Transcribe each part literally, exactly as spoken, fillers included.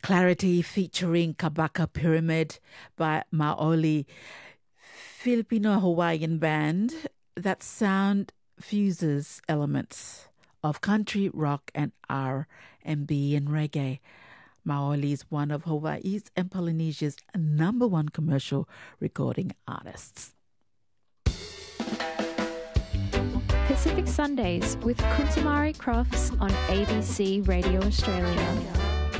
Clarity featuring Kabaka Pyramid by Maoli, Filipino-Hawaiian band that sound fuses elements of country, rock and R and B and reggae. Maoli is one of Hawaii's and Polynesia's number one commercial recording artists. Pacific Sundays with Kuntamari Crofts on A B C Radio Australia.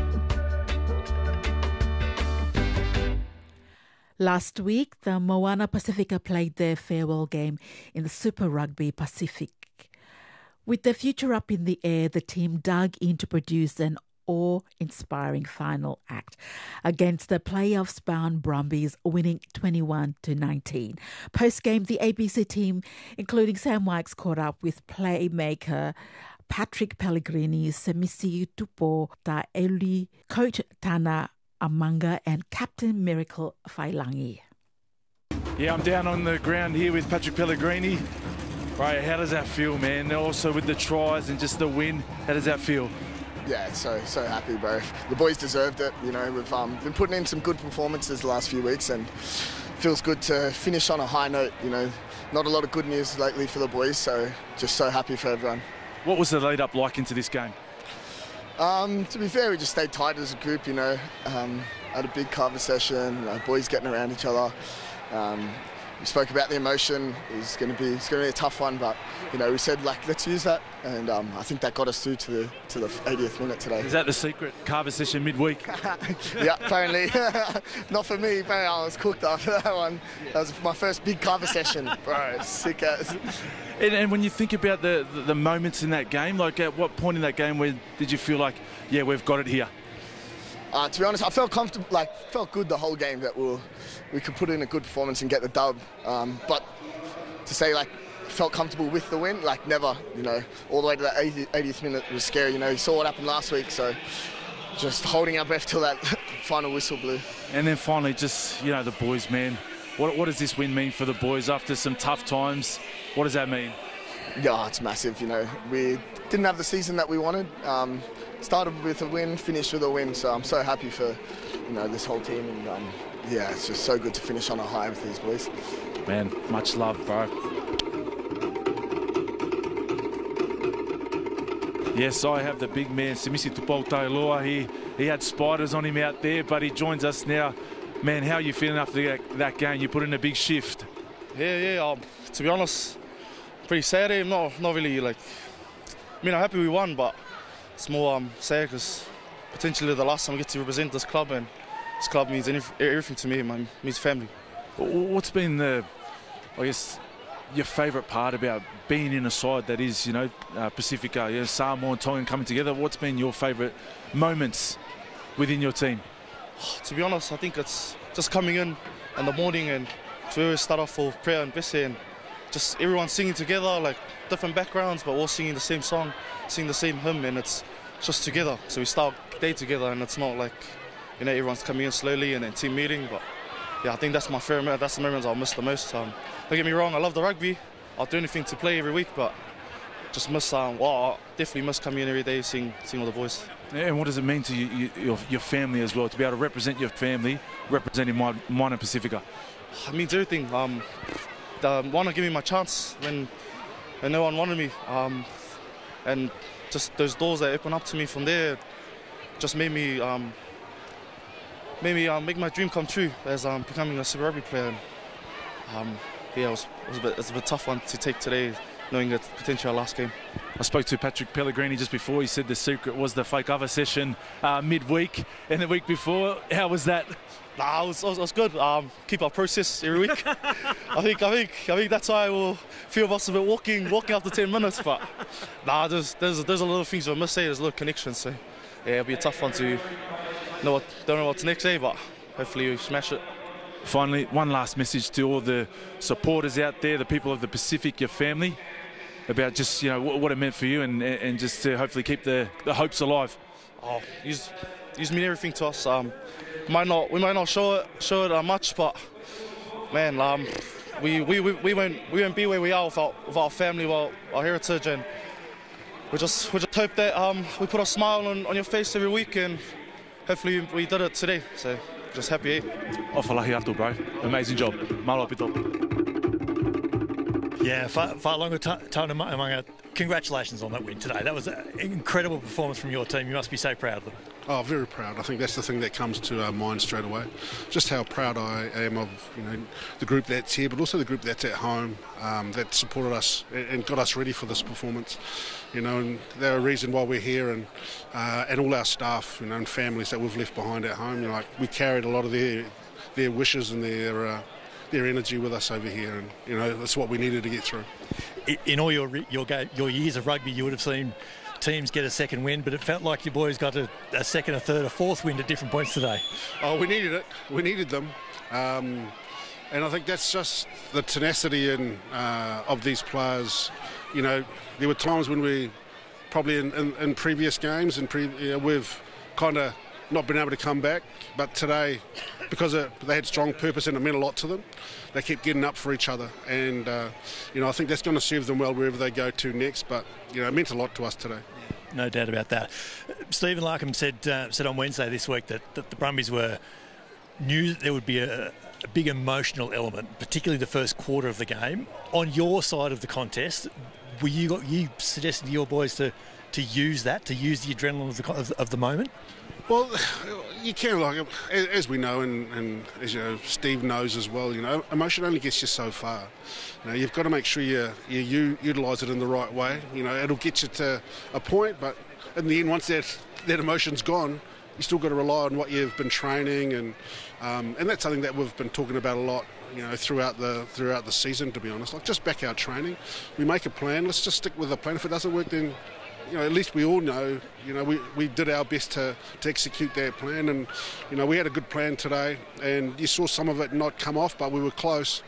Last week, the Moana Pacifica played their farewell game in the Super Rugby Pacific. With their future up in the air, the team dug in to produce an awe-inspiring final act against the playoffs-bound Brumbies, winning twenty-one to nineteen. Post-game, the A B C team, including Sam Wykes, caught up with playmaker Patrick Pellegrini, Semisi Tupo Taeli, coach Tana Amanga and Captain Miracle Failangi. Yeah, I'm down on the ground here with Patrick Pellegrini. Right, how does that feel, man? Also with the tries and just the win, how does that feel? Yeah, so so happy, bro. The boys deserved it. You know, we've um, been putting in some good performances the last few weeks, and feels good to finish on a high note. You know, not a lot of good news lately for the boys, so just so happy for everyone. What was the lead up like into this game? Um, to be fair, we just stayed tight as a group. You know, um, had a big carver session. You know, boys getting around each other. Um, We spoke about the emotion. It was going to be it's going to be a tough one, but you know we said like let's use that, and um, I think that got us through to the to the eightieth minute today. Is that the secret carver session midweek? Yeah, apparently. Not for me, but I was cooked after that one. That was my first big carver session, bro. Sick as. And, and when you think about the, the the moments in that game, like at what point in that game where did you feel like, yeah, we've got it here? Uh, to be honest, I felt comfortable, like felt good the whole game that we'll, we could put in a good performance and get the dub. Um, but to say like felt comfortable with the win, like never, you know, all the way to that eightieth minute was scary. You know, you saw what happened last week, so just holding our breath till that final whistle blew. And then finally, just you know, the boys, man. What what does this win mean for the boys after some tough times? What does that mean? Yeah, it's massive. You know, we didn't have the season that we wanted. Um, started with a win, finished with a win. So I'm so happy for, you know, this whole team. And um, yeah, it's just so good to finish on a high with these boys. Man, much love, bro. Yes, I have the big man, Semisi Tupo Taeloa. He he had spiders on him out there, but he joins us now. Man, how are you feeling after that, that game? You put in a big shift. Yeah, yeah. Um, to be honest, pretty sad. I'm not, not really like. I mean, I'm happy we won, but it's more um, sad because potentially the last time I get to represent this club, and this club means everything to me. It means family. What's been the, I guess, your favourite part about being in a side that is, you know, uh, Pacifica, you know, Samoa and Tongan coming together? What's been your favourite moments within your team? To be honest, I think it's just coming in in the morning and to always start off for prayer and bese, and just everyone singing together, like different backgrounds, but all singing the same song, singing the same hymn, and it's just together. So we start day together, and it's not like, you know, everyone's coming in slowly and then team meeting. But yeah, I think that's my favourite. That's the moments I'll miss the most. Um, don't get me wrong, I love the rugby. I'll do anything to play every week, but just miss. Um, well, I definitely miss coming in every day, seeing, seeing all the boys. Yeah, and what does it mean to you, you, your, your family as well, to be able to represent your family, representing Moana Pacifica? It means everything. Um, the Moana gave me my chance when, when no one wanted me, um, and just those doors that opened up to me from there just made me um, made me um, make my dream come true as um, becoming a Super Rugby player. And, um, yeah, it was, it was a bit, it's a bit tough one to take today, knowing that potentially our last game. I spoke to Patrick Pellegrini just before. He said the secret was the fake cover session uh, midweek and the week before. How was that? Nah, it was, it was, it was good. Um, keep our process every week. I think, I think, I think that's why we'll feel us a bit walking, walking after ten minutes. But nah, there's, there's, there's a lot of things I must say. There's a lot of connections. So yeah, it'll be a tough one to know. What, don't know what's next, eh? But hopefully we smash it. Finally, one last message to all the supporters out there, the people of the Pacific, your family, about just, you know, what, what it meant for you, and and just to hopefully keep the, the hopes alive. Oh, you just mean everything to us. Um, might not we might not show it show it uh, much, but man, um, we we we, we won't we won't be where we are without without our family, without our heritage, and we just we just hope that um we put a smile on, on your face every week, and hopefully we did it today. So just happy. Eh? Ofalahi atu, bro. Amazing job. Malo pito. Yeah, far, far longer time among it. Congratulations on that win today. That was an incredible performance from your team. You must be so proud of them. Oh, very proud. I think that's the thing that comes to our mind straight away. Just how proud I am of, you know, the group that's here, but also the group that's at home, um, that supported us and got us ready for this performance. You know, and they're a reason why we're here, and uh, and all our staff, you know, and families that we've left behind at home. You know, like we carried a lot of their their wishes and their uh, their energy with us over here, and you know that's what we needed to get through. In all your your your years of rugby, you would have seen teams get a second win, but it felt like your boys got a, a second, a third, a fourth win at different points today. Oh, we needed it. We needed them. Um, and I think that's just the tenacity and uh, of these players. You know, there were times when we, probably in, in, in previous games, and pre, you know, we've kind of not been able to come back. But today, because it, they had strong purpose and it meant a lot to them, they kept getting up for each other. And, uh, you know, I think that's going to serve them well wherever they go to next. But, you know, it meant a lot to us today. No doubt about that. Stephen Larkham said uh, said on Wednesday this week that, that the Brumbies were knew there would be a, a big emotional element, particularly the first quarter of the game. On your side of the contest, were you you suggesting to your boys to, to use that, to use the adrenaline of the of, of the moment? Well, you can, like, as we know, and, and as you know, Steve knows as well, you know, emotion only gets you so far. You know, you've got to make sure you, you, you utilise it in the right way. You know, it'll get you to a point, but in the end, once that, that emotion's gone, you still got to rely on what you've been training, and um, and that's something that we've been talking about a lot, you know, throughout the throughout the season, to be honest. Like, just back our training. We make a plan, let's just stick with the plan. If it doesn't work, then, you know, at least we all know, you know, we, we did our best to, to execute that plan, and, you know, we had a good plan today, and you saw some of it not come off, but we were close.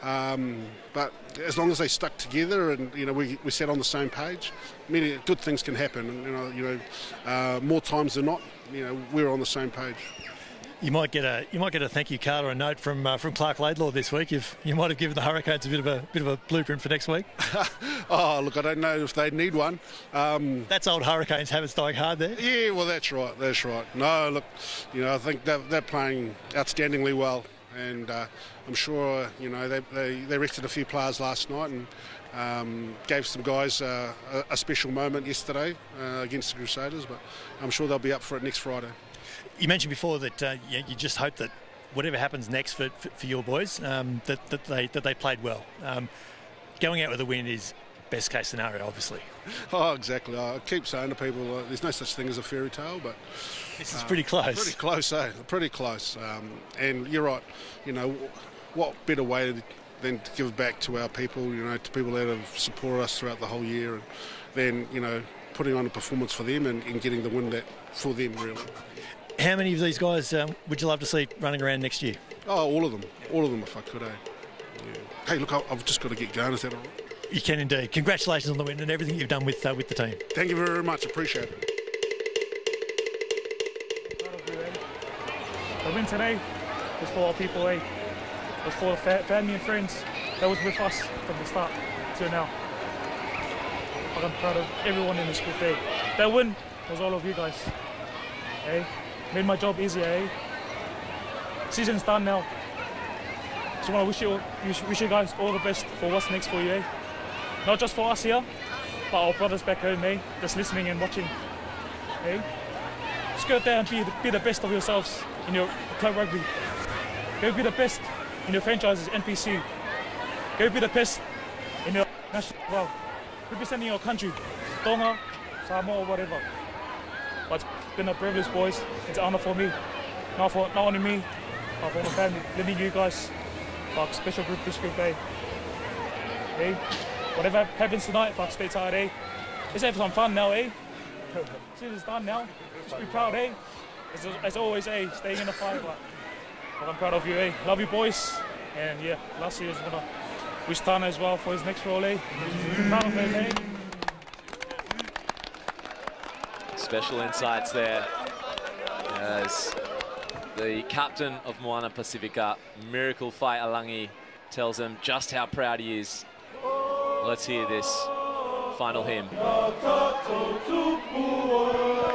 Um, but as long as they stuck together and, you know, we, we sat on the same page, many good things can happen, and, you know, you know uh, more times than not, you know, we're on the same page. You might get a you might get a thank you card or a note from uh, from Clark Laidlaw this week. If you might have given the Hurricanes a bit of a bit of a blueprint for next week. Oh, look, I don't know if they need one. Um, that's old Hurricanes habits dying hard there. Yeah, well, that's right. That's right. No, look, you know, I think they're, they're playing outstandingly well, and uh, I'm sure, you know, they, they they rested a few players last night and um, gave some guys uh, a, a special moment yesterday uh, against the Crusaders. But I'm sure they'll be up for it next Friday. You mentioned before that uh, you, you just hope that whatever happens next for, for, for your boys, um, that, that they that they played well. Um, going out with a win is best case scenario, obviously. Oh, exactly. I keep saying to people, uh, there's no such thing as a fairy tale, but this is uh, pretty close. Pretty close, eh? Pretty close. Um, and you're right. You know, what better way than to give back to our people? You know, to people that have supported us throughout the whole year, and then, you know, putting on a performance for them and, and getting the win that for them, really. How many of these guys um, would you love to see running around next year? Oh, all of them. All of them, if I could, eh? Yeah. Hey, look, I've just got to get going. Is that all right? You can indeed. Congratulations on the win and everything you've done with uh, with the team. Thank you very much. Appreciate it. The win today was for our people, eh? It was for fa- family and friends that was with us from the start to now. But I'm proud of everyone in this group, eh? That win was all of you guys, eh? Made my job easier, eh? Season's done now. Just want to wish you, wish you guys all the best for what's next for you, eh? Not just for us here, but our brothers back home, eh? Just listening and watching, eh? Just go out there and be the, be the best of yourselves in your club rugby. Go be the best in your franchises, N P C. Go be the best in your national as well. Representing your country, Tonga, Samoa, whatever. But it's been a privilege, boys. It's an honour for me. Not for not only me, but for my family, leading you guys. But special group this group, eh? Hey, whatever happens tonight, but stay tired, eh? Let's have some fun now, eh? Since it's done now, just be proud, eh? As, as always, eh? Staying in the fight, but, but I'm proud of you, eh? Love you, boys. And yeah, last year's gonna wish Tana as well for his next role, eh? Proud of him, eh? Special insights there as the captain of Moana Pacifica, Miracle Fai Alangi, tells them just how proud he is. Let's hear this final hymn.